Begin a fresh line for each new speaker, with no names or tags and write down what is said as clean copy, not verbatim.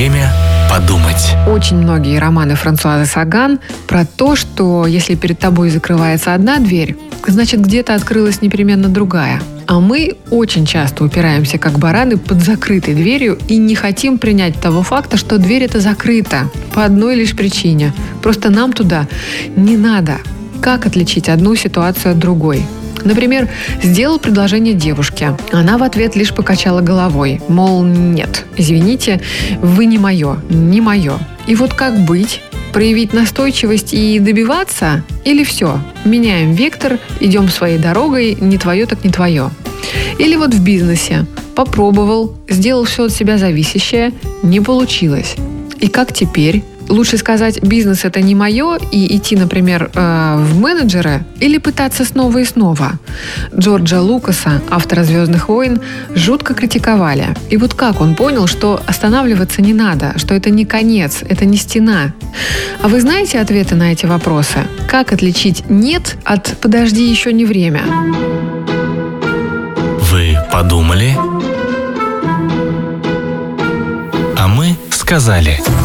Время подумать.
Очень многие романы Франсуазы Саган про то, что если перед тобой закрывается одна дверь, значит, где-то открылась непременно другая. А мы очень часто упираемся, как бараны, под закрытой дверью и не хотим принять того факта, что дверь эта закрыта по одной лишь причине. Просто нам туда не надо. Как отличить одну ситуацию от другой? Например, сделал предложение девушке. Она в ответ лишь покачала головой. Мол, нет, извините, вы не мое, не мое. И вот как быть? Проявить настойчивость и добиваться? Или все, меняем вектор, идем своей дорогой, не твое так не твое? Или вот в бизнесе. Попробовал, сделал все от себя зависящее, не получилось. И как теперь? Лучше сказать, бизнес это не мое, и идти, например, в менеджеры, или пытаться снова и снова. Джорджа Лукаса, автора «Звездных войн», жутко критиковали. И вот как он понял, что останавливаться не надо, что это не конец, это не стена? А вы знаете ответы на эти вопросы? Как отличить «нет» от «подожди, еще не время»?
Вы подумали? А мы сказали.